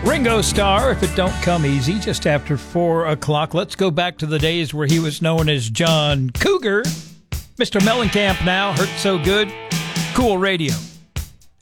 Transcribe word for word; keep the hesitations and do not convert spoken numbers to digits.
Ringo Starr, If It Don't Come Easy, just after four o'clock. Let's go back to the days where he was known as John Cougar. Mister Mellencamp now, Hurt So Good. Cool Radio.